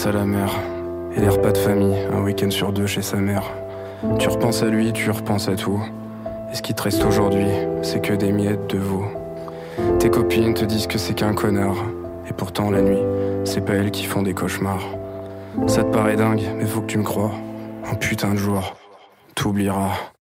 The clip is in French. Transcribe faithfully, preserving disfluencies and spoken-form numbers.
repenses à la mer et les repas de famille, un week-end sur deux chez sa mère. Tu repenses à lui, tu repenses à tout. Et ce qui te reste aujourd'hui, c'est que des miettes de veau. Tes copines te disent que c'est qu'un connard. Et pourtant la nuit, c'est pas elles qui font des cauchemars. Ça te paraît dingue, mais faut que tu me crois. Un putain de jour, t'oublieras.